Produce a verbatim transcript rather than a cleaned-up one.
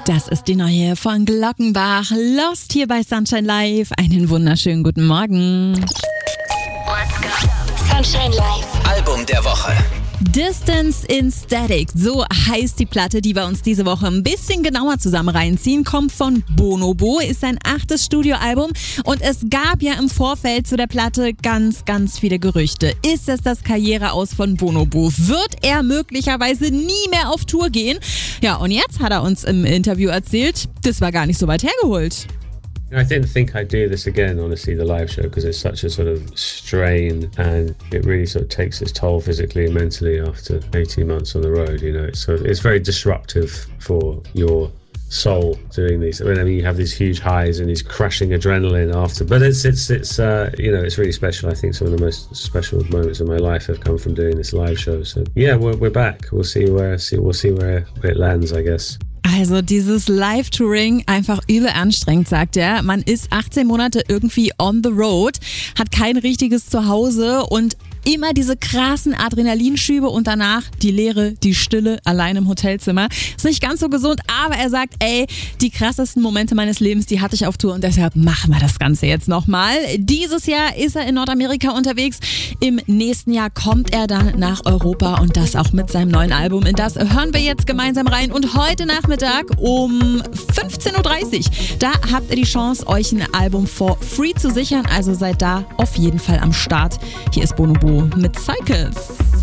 Das ist die neue von Glockenbach, Lost hier bei Sunshine Live. Einen wunderschönen guten Morgen. Let's go. Sunshine Live. Album der Woche. Distance in Static, so heißt die Platte, die wir uns diese Woche ein bisschen genauer zusammen reinziehen, kommt von Bonobo, ist sein achtes Studioalbum und es gab ja im Vorfeld zu der Platte ganz, ganz viele Gerüchte. Ist es das Karriereaus von Bonobo? Wird er möglicherweise nie mehr auf Tour gehen? Ja, und jetzt hat er uns im Interview erzählt, das war gar nicht so weit hergeholt. I didn't think I'd do this again, honestly, the live show, because it's such a sort of strain and it really sort of takes its toll physically and mentally after eighteen months on the road. You know, it's sort of, it's very disruptive for your soul doing these. I mean, you have these huge highs and these crushing adrenaline after, but it's it's it's uh, you know, it's really special. I think some of the most special moments of my life have come from doing this live show. So yeah, we're we're back. We'll see where see we'll see where, where it lands, I guess. Also dieses Live-Touring einfach übel anstrengend, sagt er. Man ist achtzehn Monate irgendwie on the road, hat kein richtiges Zuhause und immer diese krassen Adrenalinschübe und danach die Leere, die Stille, allein im Hotelzimmer. Ist nicht ganz so gesund, aber er sagt, ey, die krassesten Momente meines Lebens, die hatte ich auf Tour und deshalb machen wir das Ganze jetzt nochmal. Dieses Jahr ist er in Nordamerika unterwegs. Im nächsten Jahr kommt er dann nach Europa und das auch mit seinem neuen Album. In das hören wir jetzt gemeinsam rein und heute Nachmittag um fünfzehn Uhr dreißig, da habt ihr die Chance, euch ein Album for free zu sichern. Also seid da auf jeden Fall am Start. Hier ist Bonobo mit Cycles.